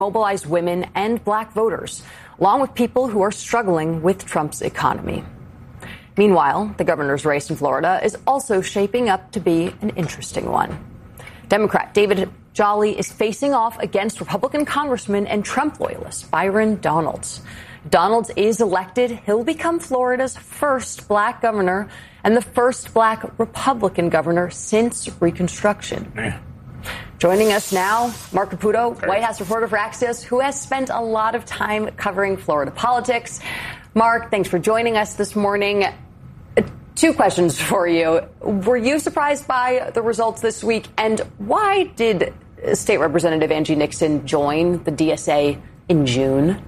mobilize women and black voters, along with people who are struggling with Trump's economy. Meanwhile, the governor's race in Florida is also shaping up to be an interesting one. Democrat David Jolly is facing off against Republican Congressman and Trump loyalist Byron Donalds. Donalds is elected, he'll become Florida's first black governor and the first black Republican governor since Reconstruction. Joining us now, Mark Caputo, White House reporter for Axios, who has spent a lot of time covering Florida politics. Mark, thanks for joining us this morning. Two questions for you. Were you surprised by the results this week? And why did State Representative Angie Nixon join the DSA in June?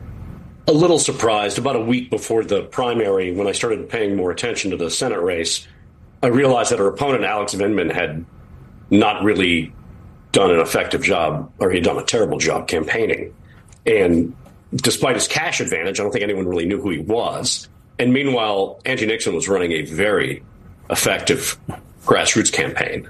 A little surprised. About a week before the primary, when I started paying more attention to the Senate race, I realized that her opponent, Alex Vindman, had not really done an effective job, or he'd done a terrible job campaigning. And despite his cash advantage, I don't think anyone really knew who he was. And meanwhile, Angie Nixon was running a very effective grassroots campaign.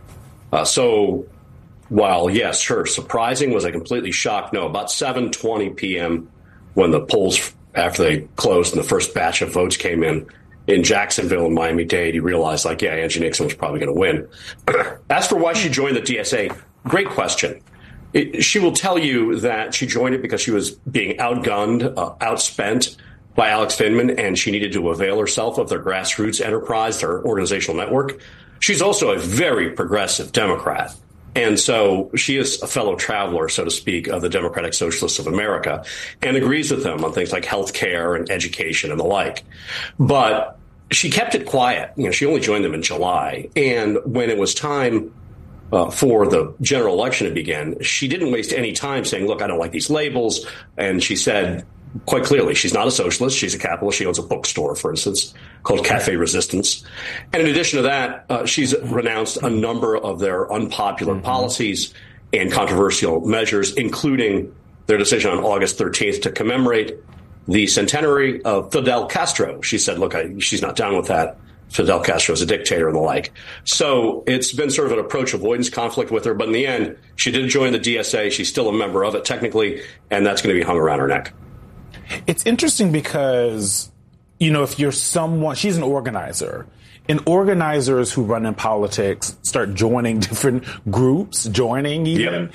So while, yes, sure, surprising, was I completely shocked? No, about 7:20 p.m. when the polls, after they closed and the first batch of votes came in Jacksonville and Miami-Dade, he realized, like, yeah, Angie Nixon was probably going to win. As for why she joined the DSA, great question. She will tell you that she joined it because she was being outgunned, outspent by Alex Vindman, and she needed to avail herself of their grassroots enterprise, their organizational network. She's also a very progressive Democrat. And so she is a fellow traveler, so to speak, of the Democratic Socialists of America and agrees with them on things like health care and education and the like. But she kept it quiet. You know, she only joined them in July. And when it was time for the general election to begin, she didn't waste any time saying, look, I don't like these labels. And she said quite clearly, she's not a socialist. She's a capitalist. She owns a bookstore, for instance, called Cafe Resistance. And in addition to that, she's renounced a number of their unpopular policies and controversial measures, including their decision on August 13th to commemorate the centenary of Fidel Castro. She said, look, she's not down with that. Fidel Castro is a dictator and the like. So it's been sort of an approach avoidance conflict with her. But in the end, she did join the DSA. She's still a member of it technically, and that's going to be hung around her neck. It's interesting because, you know, if you're someone, she's an organizer. And organizers who run in politics start joining different groups, joining even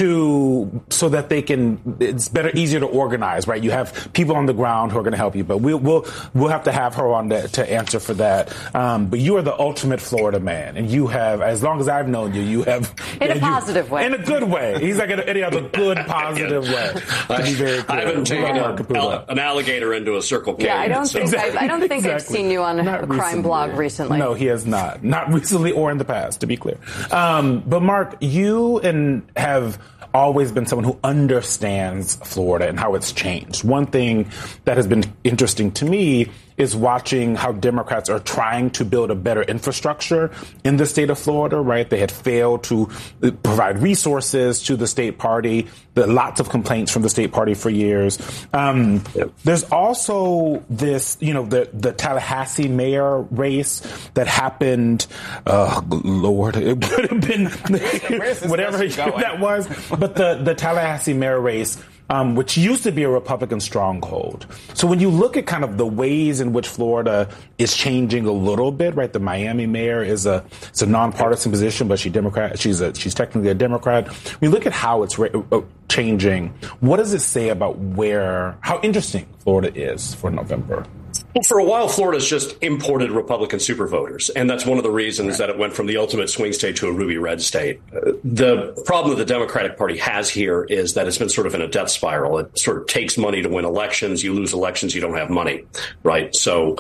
so that they can, it's easier to organize, right? You have people on the ground who are going to help you, but we'll have to have her on to answer for that. But you are the ultimate Florida man, and you have, as long as I've known you, you have in a positive way, in a good way. He's like in any other good positive way. To be very clear. I haven't taken an alligator into a circle cage. Yeah, I don't think I've seen you on a crime blog recently. No, he has not. Not recently or in the past, to be clear. But Mark, you have always been someone who understands Florida and how it's changed. One thing that has been interesting to me is watching how Democrats are trying to build a better infrastructure in the state of Florida, right? They had failed to provide resources to the state party. There are lots of complaints from the state party for years. There's also this, you know, the Tallahassee mayor race that happened. Oh, Lord, it would have been whatever that was. But the Tallahassee mayor race, which used to be a Republican stronghold. So when you look at kind of the ways in which Florida is changing a little bit, right? The Miami mayor it's a nonpartisan position, but she's technically a Democrat. When you look at how it's changing, what does it say about how interesting Florida is for November? Well, for a while, Florida's just imported Republican supervoters, and that's one of the reasons that it went from the ultimate swing state to a ruby red state. The problem that the Democratic Party has here is that it's been sort of in a death spiral. It sort of takes money to win elections. You lose elections, you don't have money, right? So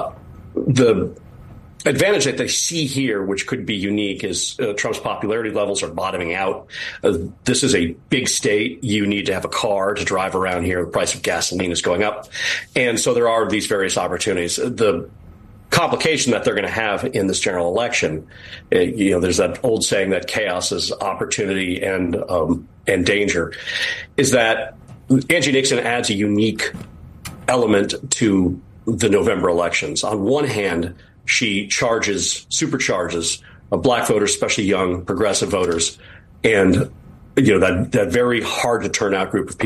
the advantage that they see here, which could be unique, is Trump's popularity levels are bottoming out. This is a big state. You need to have a car to drive around here. The price of gasoline is going up. And so there are these various opportunities. The complication that they're going to have in this general election, you know, there's that old saying that chaos is opportunity and danger, is that Angie Nixon adds a unique element to the November elections. On one hand, she supercharges black voters, especially young progressive voters, and that very hard to turn out group of people